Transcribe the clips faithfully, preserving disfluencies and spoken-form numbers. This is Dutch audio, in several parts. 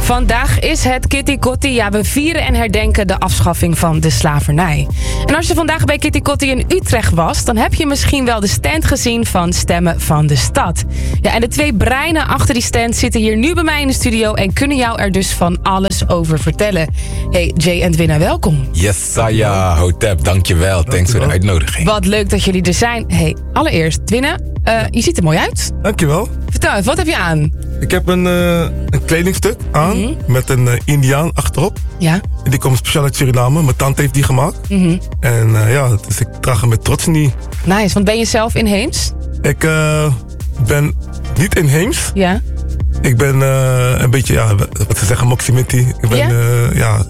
Vandaag is het Kitty Kotti. Ja, we vieren en herdenken de afschaffing van de slavernij. En als je vandaag bij Kitty Kotti in Utrecht was, dan heb je misschien wel de stand gezien van Stemmen van de Stad. Ja, en de twee breinen achter die stand zitten hier nu bij mij in de studio en kunnen jou er dus van alles over vertellen. Hey, Jay en Dwina, welkom. Yes, Saya, Hotep, dankjewel. Thanks voor de uitnodiging. Wat leuk dat jullie er zijn. Hey, allereerst, Dwina, uh, je ziet er mooi uit. Dankjewel. Vertel even, wat heb je aan? Ik heb een, uh, een kledingstuk aan mm-hmm. met een uh, Indiaan achterop. Ja. En die komt speciaal uit Suriname. Mijn tante heeft die gemaakt. Mm-hmm. En uh, ja, dus ik draag hem met trots niet. Nice, want ben je zelf inheems? Ik uh, ben niet inheems. Ja. Ik ben uh, een beetje, ja, wat ze zeggen, Moximiti. Ik ben, ja, uh, ja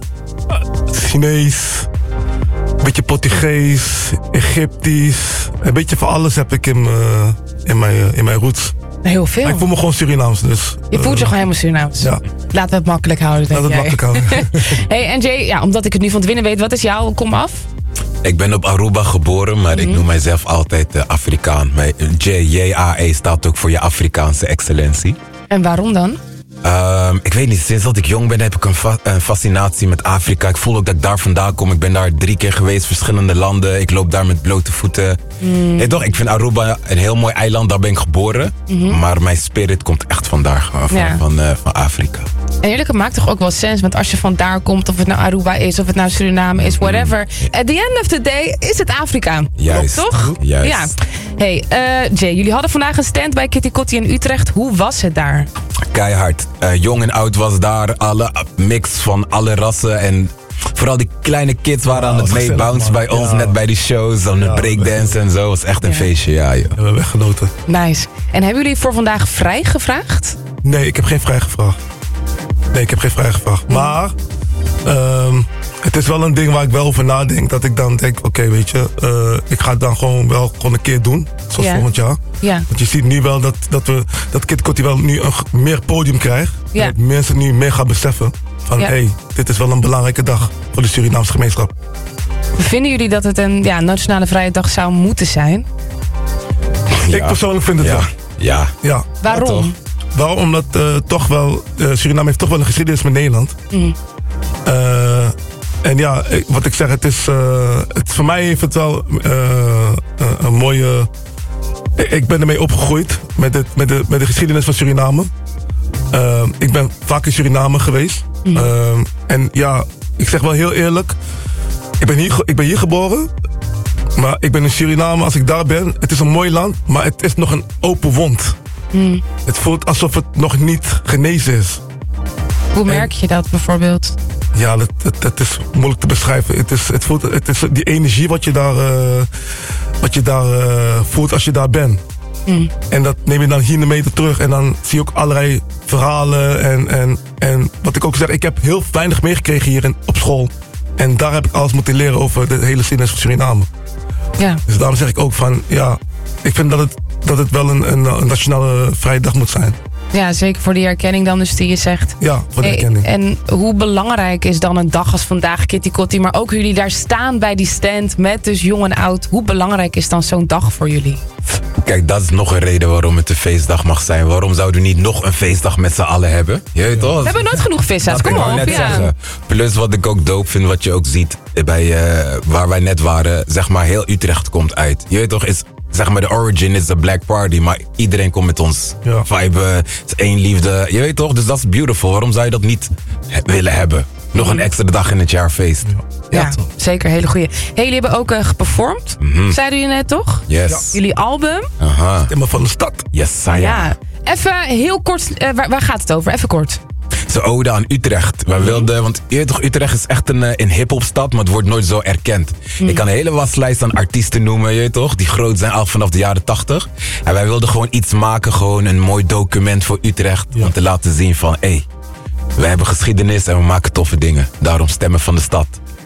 Chinees, een beetje Portugees, Egyptisch. Een beetje van alles heb ik in, uh, in, mijn, uh, in mijn roots. Heel veel. Maar ik voel me gewoon Surinaams, dus... Je voelt je uh, gewoon helemaal Surinaams? Ja. Laten we het makkelijk houden, denk Laten we het jij. makkelijk houden. Hey, en Jay, ja, omdat ik het nu van het winnen weet, wat is jouw komaf? Ik ben op Aruba geboren, maar mm-hmm. ik noem mijzelf altijd uh, Afrikaan. Mijn J, J A E staat ook voor je Afrikaanse excellentie. En waarom dan? Um, ik weet niet, sinds dat ik jong ben heb ik een, fa- een fascinatie met Afrika. Ik voel ook dat ik daar vandaan kom. Ik ben daar drie keer geweest, verschillende landen. Ik loop daar met blote voeten. Mm. Nee, toch, ik vind Aruba een heel mooi eiland, daar ben ik geboren. Mm-hmm. Maar mijn spirit komt echt vandaar, van, ja. van, uh, van Afrika. En eerlijk, het maakt toch ook wel sens, want als je vandaar komt, of het nou Aruba is, of het nou Suriname is, whatever. Mm. At the end of the day is het Afrika. Juist. Toch? Juist. Ja. Hey, uh, Jay, jullie hadden vandaag een stand bij Kitty Kotti in Utrecht. Hoe was het daar? Keihard. Uh, jong en oud was daar. Alle mix van alle rassen. En vooral die kleine kids waren ja, aan het meebouncen bij ons. Ja. Net bij die shows. Aan het ja, breakdance en zo. Het was echt een ja. feestje. Ja, joh. We hebben weggenoten. Nice. En hebben jullie voor vandaag vrij gevraagd? Nee, ik heb geen vrij gevraagd. Nee, ik heb geen vrij gevraagd. Mm. Maar um, het is wel een ding waar ik wel over nadenk. Dat ik dan denk, oké, okay, weet je, uh, ik ga het dan gewoon wel gewoon een keer doen. Zoals ja. volgend jaar. Ja. Want je ziet nu wel dat, dat, we, dat Kitty Kotti wel nu een meer podium krijgt. Ja. Dat mensen nu meer gaan beseffen. Van, hé, ja. hey, dit is wel een belangrijke dag voor de Surinaamse gemeenschap. Vinden jullie dat het een ja, nationale vrije dag zou moeten zijn? Ja. Ik persoonlijk vind het ja. wel. Ja. ja. Waarom? Ja, Waarom? Omdat uh, toch wel, uh, Suriname heeft toch wel een geschiedenis met Nederland. Mm. Uh, en ja, wat ik zeg, het is, uh, het, voor mij heeft het wel uh, uh, een mooie... Ik ben ermee opgegroeid met, het, met, de, met de geschiedenis van Suriname. Uh, ik ben vaak in Suriname geweest. Mm. Uh, en ja, ik zeg wel heel eerlijk, ik ben hier, ik ben hier geboren. Maar ik ben in Suriname, als ik daar ben, het is een mooi land, maar het is nog een open wond. Mm. Het voelt alsof het nog niet genezen is. Hoe merk je dat bijvoorbeeld? Ja, dat, dat, dat is moeilijk te beschrijven. Het is, het voelt, het is die energie wat je daar, uh, wat je daar uh, voelt als je daar bent. Mm. En dat neem je dan hier mee terug. En dan zie je ook allerlei verhalen. En, en, en wat ik ook zeg, ik heb heel weinig meegekregen hier in, op school. En daar heb ik alles moeten leren over de hele geschiedenis van Suriname. Ja. Dus daarom zeg ik ook van, ja, ik vind dat het, dat het wel een, een, een nationale vrije dag moet zijn. Ja, zeker voor die herkenning dan dus die je zegt. Ja, voor de herkenning. Hey, en hoe belangrijk is dan een dag als vandaag Kitty Kotti, maar ook jullie daar staan bij die stand met dus jong en oud. Hoe belangrijk is dan zo'n dag voor jullie? Kijk, dat is nog een reden waarom het een feestdag mag zijn. Waarom zouden we niet nog een feestdag met z'n allen hebben? Je weet toch? We hebben nooit genoeg vissa's, kom op. Net ja. zeggen. Plus wat ik ook dope vind, wat je ook ziet bij uh, waar wij net waren, zeg maar heel Utrecht komt uit. Je weet toch, is zeg maar de origin is de Black Party, maar iedereen komt met ons ja. vibe, het is één liefde. Je weet toch, dus dat is beautiful. Waarom zou je dat niet he- willen hebben? Nog een extra dag in het jaar feest. Ja, ja, ja zeker, hele goeie. Hey, jullie hebben ook uh, geperformed, mm-hmm. zeiden jullie net toch? Yes. Ja. Jullie album. Aha. Stemmen van de Stad. Yes, Saya. Ja. Even heel kort, uh, waar, waar gaat het over? Even kort. Ze ode aan Utrecht. Wij wilden, want je weet toch, Utrecht is echt een, een hip-hopstad, maar het wordt nooit zo erkend. Mm. Ik kan een hele waslijst aan artiesten noemen, je weet toch, die groot zijn al vanaf de jaren tachtig. En wij wilden gewoon iets maken, gewoon een mooi document voor Utrecht, ja. om te laten zien van, hé, hey, we hebben geschiedenis en we maken toffe dingen. Daarom Stemmen van de Stad.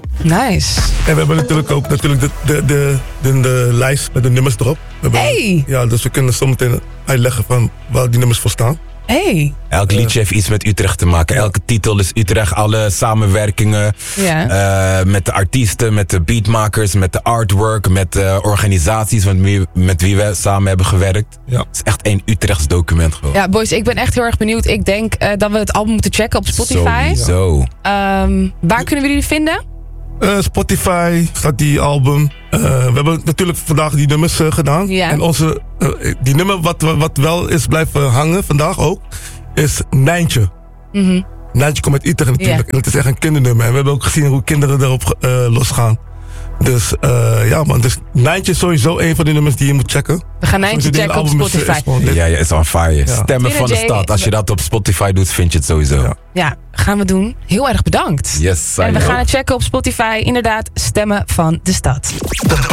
Nice. En we hebben natuurlijk ook natuurlijk de, de, de, de, de lijst met de nummers erop. We hebben, hey! Ja, dus we kunnen zometeen uitleggen van waar die nummers voor staan. Hey. Elk liedje heeft iets met Utrecht te maken. Elke titel is Utrecht. Alle samenwerkingen Ja. uh, met de artiesten, met de beatmakers, met de artwork, met de organisaties met wie, met wie we samen hebben gewerkt. Ja. Het is echt één Utrechts document gewoon. Ja, boys, ik ben echt heel erg benieuwd. Ik denk uh, dat we het album moeten checken op Spotify. Sowieso. Um, waar kunnen we jullie vinden? Uh, Spotify staat die album. Uh, we hebben natuurlijk vandaag die nummers uh, gedaan. Ja. En onze, uh, die nummer wat, wat wel is blijven hangen vandaag ook, is Nijntje. Mm-hmm. Nijntje komt uit Utrecht natuurlijk. Ja. En het is echt een kindernummer. En we hebben ook gezien hoe kinderen erop uh, losgaan. Dus uh, ja man, dus Nijntje is sowieso een van die nummers die je moet checken. We gaan Nijntje checken op Spotify. Ja, ja, is on fire. Ja. Stemmen van de stad. Als je dat op Spotify doet, vind je het sowieso. Ja. Ja, gaan we doen. Heel erg bedankt. Yes, en we ook. gaan het checken op Spotify. Inderdaad, Stemmen van de Stad.